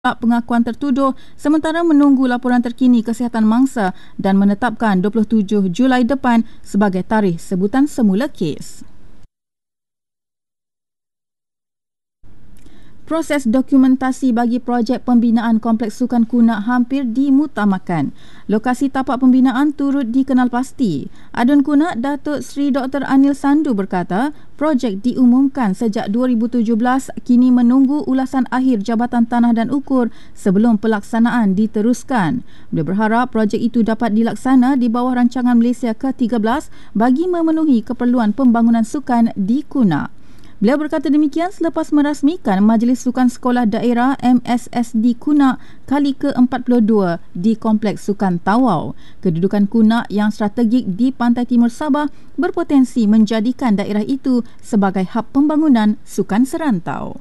pengakuan tertuduh sementara menunggu laporan terkini kesihatan mangsa dan menetapkan 27 Julai depan sebagai tarikh sebutan semula kes. Proses dokumentasi bagi projek pembinaan Kompleks Sukan Kunak hampir dimutamakan. Lokasi tapak pembinaan turut dikenal pasti. Adun Kunak Datuk Seri Dr. Anil Sandu berkata, projek diumumkan sejak 2017 kini menunggu ulasan akhir Jabatan Tanah dan Ukur sebelum pelaksanaan diteruskan. Beliau berharap projek itu dapat dilaksana di bawah rancangan Malaysia ke-13 bagi memenuhi keperluan pembangunan sukan di Kunak. Beliau berkata demikian selepas merasmikan Majlis Sukan Sekolah Daerah MSSD Kunak kali ke-42 di Kompleks Sukan Tawau. Kedudukan Kunak yang strategik di pantai timur Sabah berpotensi menjadikan daerah itu sebagai hub pembangunan sukan serantau.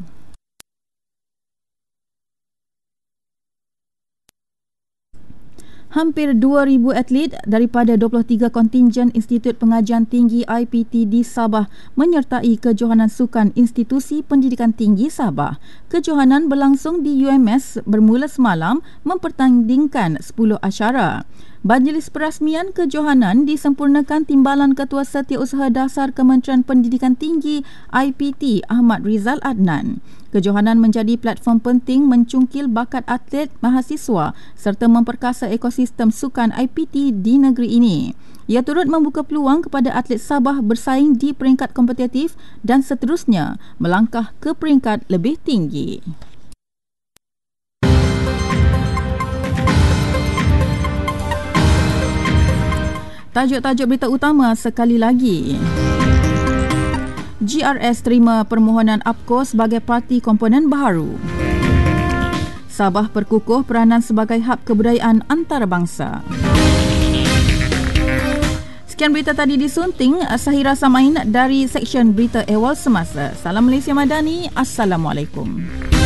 Hampir 2,000 atlet daripada 23 kontingen Institut Pengajian Tinggi IPT di Sabah menyertai kejohanan sukan Institusi Pendidikan Tinggi Sabah. Kejohanan berlangsung di UMS bermula semalam mempertandingkan 10 asyara. Majlis perasmian kejohanan disempurnakan Timbalan Ketua Setiausaha Dasar Kementerian Pendidikan Tinggi IPT Ahmad Rizal Adnan. Kejohanan menjadi platform penting mencungkil bakat atlet mahasiswa serta memperkasa ekosistem sukan IPT di negeri ini. Ia turut membuka peluang kepada atlet Sabah bersaing di peringkat kompetitif dan seterusnya melangkah ke peringkat lebih tinggi. Tajuk-tajuk berita utama sekali lagi. GRS terima permohonan APCO sebagai parti komponen baharu. Sabah perkukuh peranan sebagai hub kebudayaan antarabangsa. Sekian berita tadi disunting Sahira Samain dari Seksyen Berita Ehwal Semasa. Salam Malaysia Madani. Assalamualaikum.